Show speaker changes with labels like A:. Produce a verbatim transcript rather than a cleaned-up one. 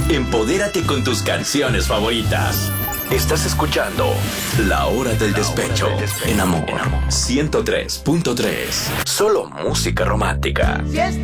A: Empodérate con tus canciones favoritas. Estás escuchando La Hora del Despecho en Amor ciento tres punto tres. Solo música romántica.